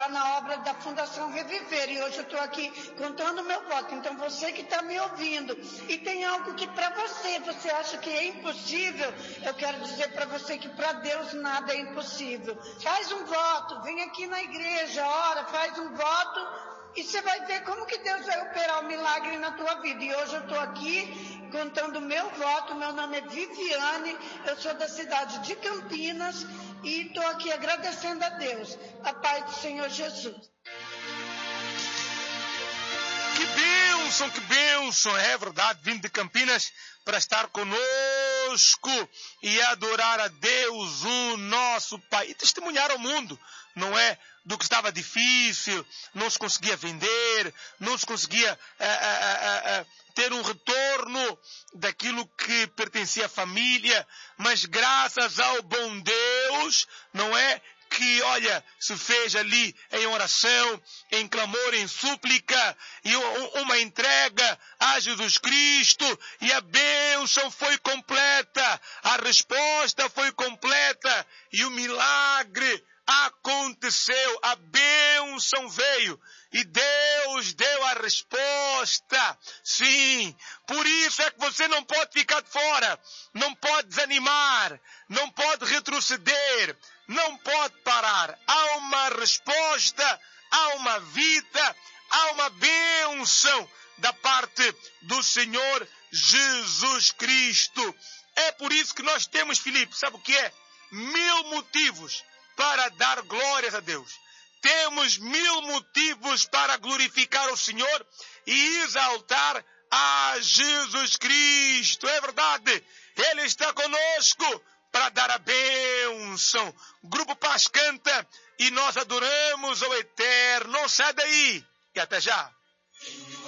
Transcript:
na obra da Fundação Reviver. E hoje eu estou aqui contando o meu voto. Então, você que está me ouvindo e tem algo que para você acha que é impossível, eu quero dizer para você que para Deus nada é impossível. Faz um voto, vem aqui na igreja, ora, faz um voto e você vai ver como que Deus vai operar o milagre na tua vida. E hoje eu estou aqui contando o meu voto. Meu nome é Viviane, eu sou da cidade de Campinas e estou aqui agradecendo a Deus. A paz do Senhor Jesus. Que bênção, é verdade, vindo de Campinas para estar conosco e adorar a Deus, o nosso Pai, e testemunhar ao mundo, não é? Do que estava difícil, não se conseguia vender, não se conseguia ter um retorno daquilo que pertencia à família, mas graças ao bom Deus, não é? Que, olha, se fez ali em oração, em clamor, em súplica, e uma entrega a Jesus Cristo, e a bênção foi completa, a resposta foi completa, e o milagre aconteceu, a bênção veio, e Deus deu a resposta. Sim, por isso é que você não pode ficar de fora, não pode desanimar, não pode retroceder, não pode parar. Há uma resposta, há uma vida, há uma bênção da parte do Senhor Jesus Cristo. É por isso que nós temos, Filipe, sabe o que é? 1000 motivos para dar glórias a Deus. Temos 1000 motivos para glorificar o Senhor e exaltar a Jesus Cristo. É verdade, Ele está conosco para dar a bênção. Grupo Paz canta e nós adoramos ao Eterno. Não sai daí e até já.